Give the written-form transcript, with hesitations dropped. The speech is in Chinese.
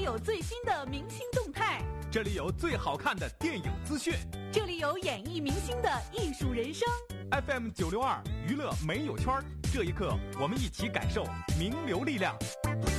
有最新的明星动态， 这里有最好看的电影资讯， 这里有演艺明星的艺术人生。 FM 962娱乐没有圈，这一刻我们一起感受名流力量。